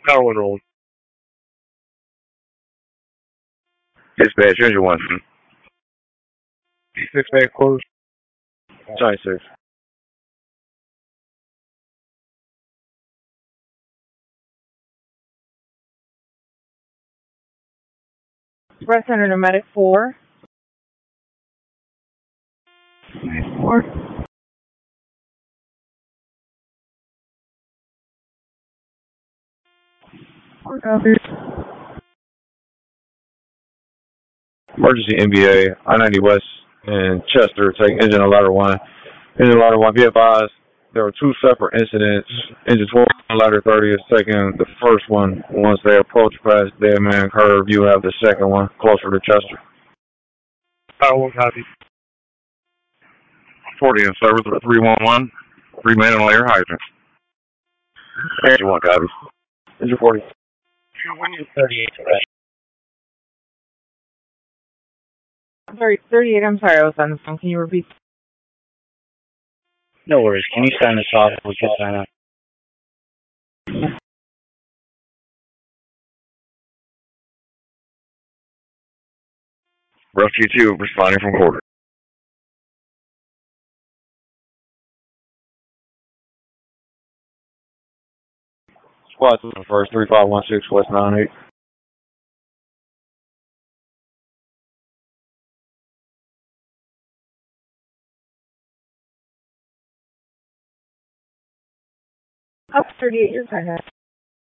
Power one roll. Dispatch, engine 1. 6 back close. 26. Express Center to Medic 4. 4. 4 copies. Emergency NBA, I-90 West and Chester, take engine and ladder 1. Engine ladder 1, be advised, there were 2 separate incidents. Engine 12 and ladder 30 is taking the first one. Once they approach past Dead Man Curve, you have the second one closer to Chester. Power one copy. 40 in service with 311. 3 man and layer hydrant. Engine 1 copy. Engine 40. 38 correct. 38, I'm sorry, I was on the phone. Can you repeat? No worries. Can you sign this off? We can sign up. Rescue 2 responding from quarter. Squad to the first, 3516 West 98. Up 38, you're fine.